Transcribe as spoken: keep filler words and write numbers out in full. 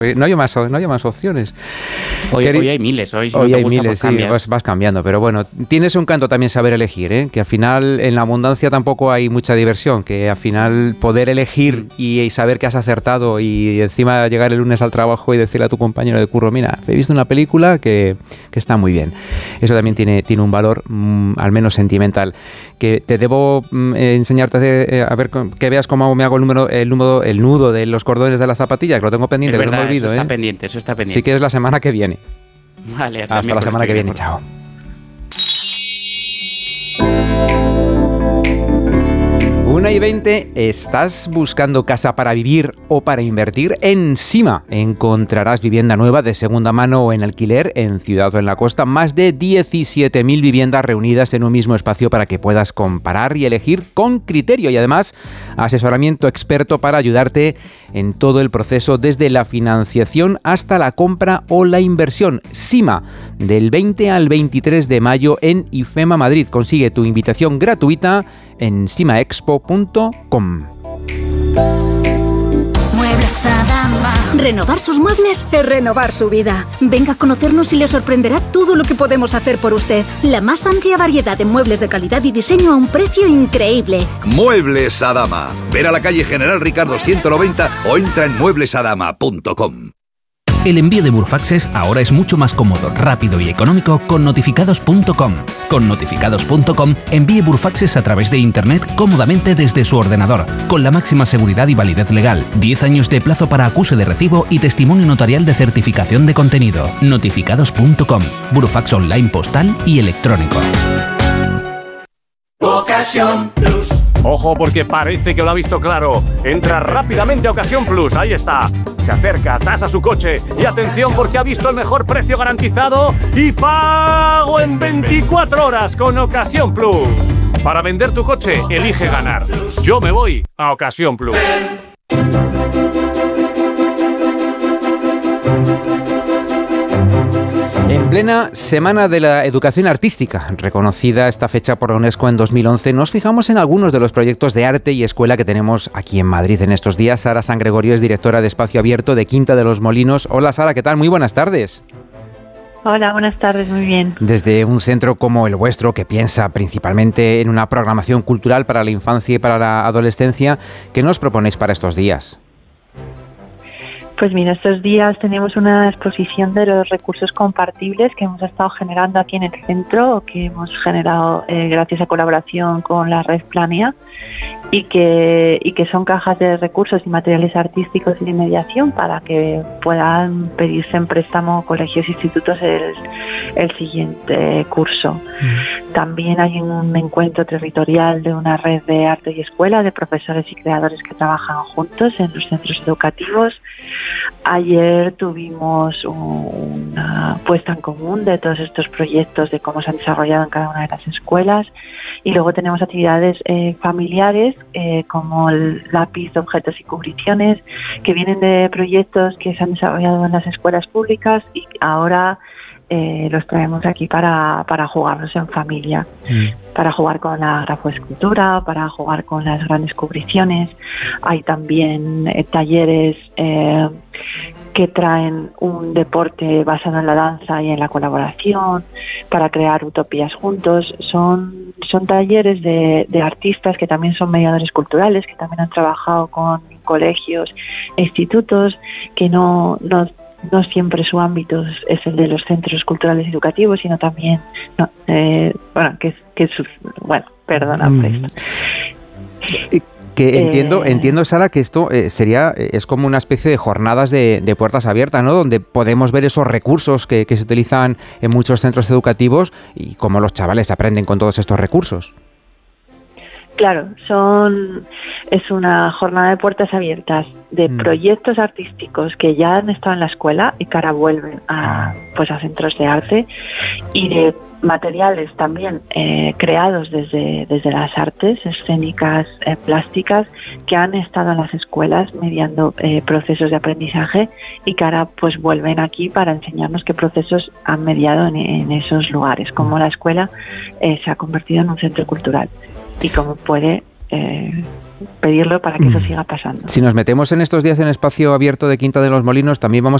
No hay más, no hay más opciones. Hoy, hoy hay miles, hoy, si hoy no te hay gusta, miles, pues sí, vas, vas cambiando. Pero bueno, tienes un canto también saber elegir, ¿eh? Que al final en la abundancia tampoco hay mucha diversión, que al final poder elegir y, y saber que has acertado y encima llegar el lunes al trabajo y decirle a tu compañero de curro, mira, he visto una película que, que está muy bien. Eso también tiene, tiene un valor, mmm, al menos sentimental. Que te debo mmm, enseñarte eh, a ver que veas cómo me hago el número, el número, el nudo de los cordones de la zapatilla, que lo tengo pendiente, es que verdad, no me olvido, eso está ¿eh? pendiente, eso está pendiente. Si quieres la semana que viene. Vale, hasta, hasta la semana que viene, chao. una y veinte, ¿estás buscando casa para vivir o para invertir? En Sima encontrarás vivienda nueva de segunda mano o en alquiler en ciudad o en la costa. Más de diecisiete mil viviendas reunidas en un mismo espacio para que puedas comparar y elegir con criterio. Y además, asesoramiento experto para ayudarte en todo el proceso, desde la financiación hasta la compra o la inversión. Sima, del veinte al veintitrés de mayo en IFEMA Madrid. Consigue tu invitación gratuita en simaexpo punto com. Muebles Adama. Renovar sus muebles es renovar su vida. Venga a conocernos y le sorprenderá todo lo que podemos hacer por usted. La más amplia variedad de muebles de calidad y diseño a un precio increíble. Muebles Adama. Ven a la calle General Ricardo ciento noventa o entra en muebles adama punto com. El envío de Burfaxes ahora es mucho más cómodo, rápido y económico con notificados punto com. Con notificados punto com envíe Burfaxes a través de Internet cómodamente desde su ordenador, con la máxima seguridad y validez legal, diez años de plazo para acuse de recibo y testimonio notarial de certificación de contenido. notificados punto com, Burfax online postal y electrónico. Ocasión Plus. Ojo, porque parece que lo ha visto claro. Entra rápidamente a Ocasión Plus, ahí está. Se acerca, tasa su coche y atención porque ha visto el mejor precio garantizado y pago en veinticuatro horas con Ocasión Plus. Para vender tu coche, elige ganar. Yo me voy a Ocasión Plus. En plena Semana de la Educación Artística, reconocida esta fecha por la UNESCO en dos mil once, nos fijamos en algunos de los proyectos de arte y escuela que tenemos aquí en Madrid en estos días. Sara San Gregorio es directora de Espacio Abierto de Quinta de los Molinos. Hola Sara, ¿qué tal? Muy buenas tardes. Hola, buenas tardes, muy bien. Desde un centro como el vuestro, que piensa principalmente en una programación cultural para la infancia y para la adolescencia, ¿qué nos proponéis para estos días? Pues mira, estos días tenemos una exposición de los recursos compartibles que hemos estado generando aquí en el centro, o que hemos generado eh, gracias a colaboración con la red Planea, y que, y que son cajas de recursos y materiales artísticos y de mediación para que puedan pedirse en préstamo colegios e institutos el, el siguiente curso. Mm. También hay un encuentro territorial de una red de arte y escuela de profesores y creadores que trabajan juntos en los centros educativos. Ayer tuvimos una puesta en común de todos estos proyectos, de cómo se han desarrollado en cada una de las escuelas, y luego tenemos actividades eh, familiares eh, como el lápiz, objetos y cubriciones, que vienen de proyectos que se han desarrollado en las escuelas públicas y ahora eh, los traemos aquí para, para jugarlos en familia, mm. para jugar con la grafoescultura, para jugar con las grandes cubriciones. Hay también eh, talleres eh, que traen un deporte basado en la danza y en la colaboración para crear utopías juntos. Son, son talleres de, de artistas que también son mediadores culturales, que también han trabajado con colegios e institutos, que no, no, no siempre su ámbito es el de los centros culturales educativos, sino también, no, eh, bueno, que, que sus, bueno, perdona por mm. esto. Que entiendo, eh, entiendo Sara, que esto eh, sería es como una especie de jornadas de, de puertas abiertas, ¿no? Donde podemos ver esos recursos que, que se utilizan en muchos centros educativos y cómo los chavales aprenden con todos estos recursos. Claro, son es una jornada de puertas abiertas de mm. proyectos artísticos que ya han estado en la escuela y que ahora vuelven a, pues a centros de arte, y de materiales también eh, creados desde, desde las artes escénicas, eh, plásticas, que han estado en las escuelas mediando eh, procesos de aprendizaje y que ahora pues vuelven aquí para enseñarnos qué procesos han mediado en, en esos lugares, cómo la escuela eh, se ha convertido en un centro cultural y cómo puede eh, pedirlo para que eso siga pasando. Si nos metemos en estos días en espacio abierto de Quinta de los Molinos, también vamos